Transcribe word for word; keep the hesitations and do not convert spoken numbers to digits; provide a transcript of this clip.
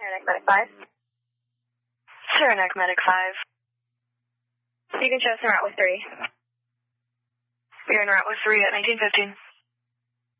Saranac Medic five. Saranac Medic five. You can show us en route with three. We're en route with three at nineteen fifteen.